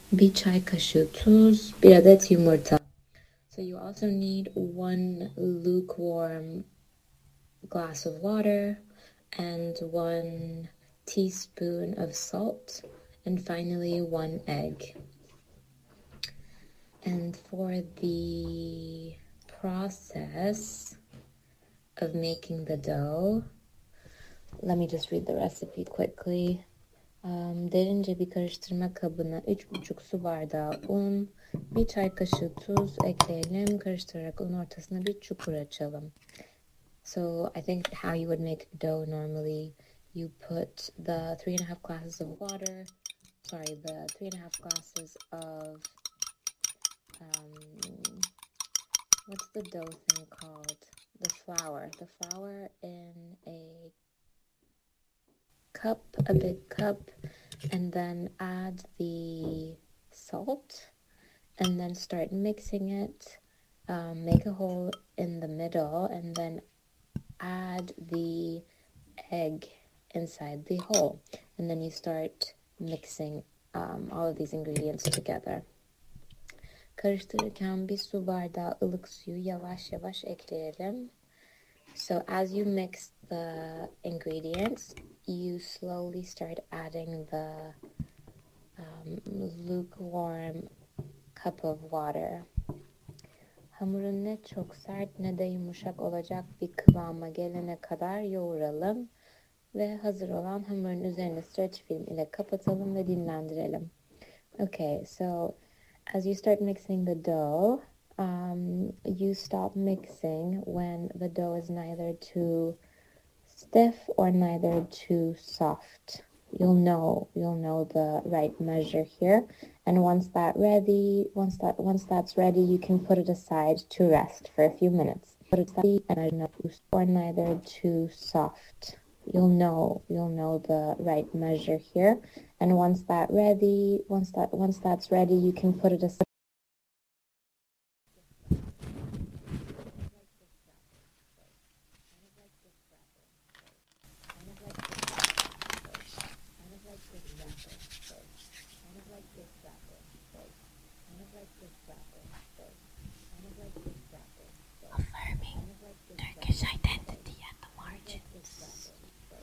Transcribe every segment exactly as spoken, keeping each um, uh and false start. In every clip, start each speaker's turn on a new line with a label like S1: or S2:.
S1: bir çay kaşığı tuz, bir adet yumurta. So you also need one lukewarm glass of water and one teaspoon of salt, and finally one egg. And for the process of making the dough, let me just read the recipe quickly. Um, derince bir karıştırma kabına üç buçuk su bardağı un, bir çay kaşığı tuz ekleyelim. Karıştırarak un ortasına bir çukur açalım. So I think how you would make dough normally, you put the three and a half glasses of water, sorry, the three and a half glasses of, um, what's the dough thing called? The flour. The flour in a cup, a big cup, and then add the salt, and then start mixing it. Um, make a hole in the middle, and then add the egg inside the hole, and then you start mixing um, all of these ingredients together. Karıştırırken bir su bardağı ılık suyu yavaş yavaş ekleyelim. So as you mix the ingredients, you slowly start adding the um, lukewarm cup of water. Hamurun ne çok sert ne de yumuşak olacak bir kıvama gelene kadar yoğuralım ve hazır olan hamurun üzerine stretch film ile kapatalım ve dinlendirelim. Okay, so as you start mixing the dough, um, you stop mixing when the dough is neither too stiff or neither too soft. You'll know, you'll know the right measure here. And once that ready, once that once that's ready, you can put it aside to rest for a few minutes. Put it aside and or neither too soft. You'll know, you'll know the right measure here. And once that ready, once that once that's ready, you can put it aside. Affirming Turkish identity at the margins.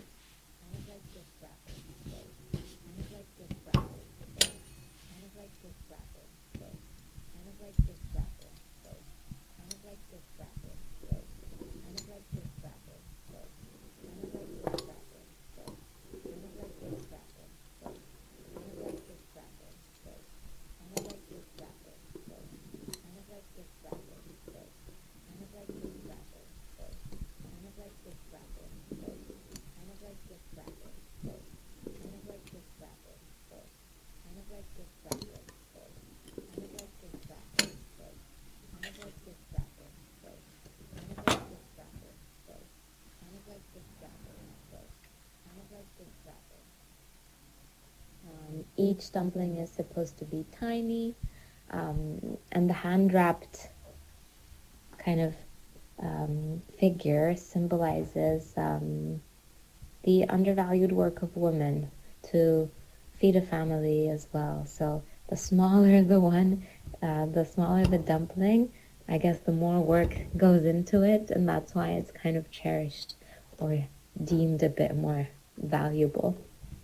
S1: Um, each dumpling is supposed to be tiny, um, and the hand-wrapped kind of um, figure symbolizes um, the undervalued work of women to feed a family as well. So the smaller the one, uh, the smaller the dumpling, I guess the more work goes into it, and that's why it's kind of cherished or deemed a bit more valuable.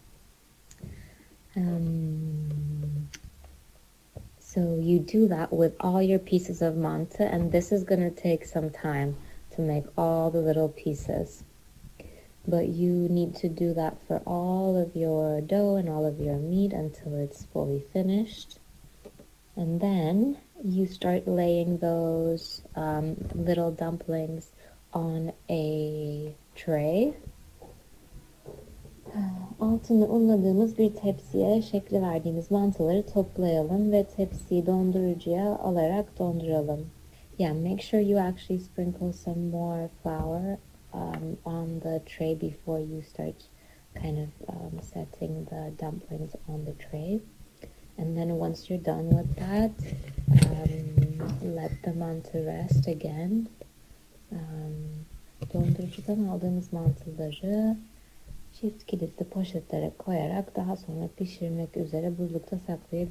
S1: Um, so you do that with all your pieces of mantı, and this is going to take some time to make all the little pieces. But you need to do that for all of your dough and all of your meat until it's fully finished. And then you start laying those um, little dumplings on a tray. Altını unladığımız bir tepsiye şekli verdiğimiz mantıları toplayalım ve tepsiyi dondurucuya alarak donduralım. Yeah, make sure you actually sprinkle some more flour um, on the tray before you start kind of um, setting the dumplings on the tray. And then once you're done with that, um, let the mantı rest again. Um, dondurucudan aldığımız mantıları çift kilitli poşetlere koyarak daha sonra pişirmek üzere buzlukta saklayabilirsiniz.